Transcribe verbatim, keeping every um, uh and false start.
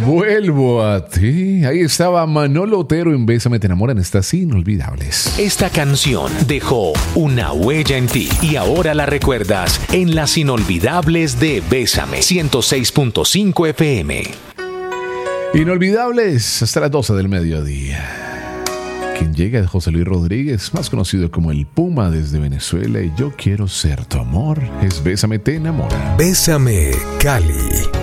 Vuelvo a ti. Ahí estaba Manolo Otero en Bésame, te enamora en estas inolvidables. Esta canción dejó una huella en ti y ahora la recuerdas en las inolvidables de Bésame ciento seis punto cinco F M. Inolvidables hasta las doce del mediodía. Quien llega es José Luis Rodríguez, más conocido como el Puma desde Venezuela, y Yo quiero ser tu amor. Es Bésame, te enamora. Bésame, Cali.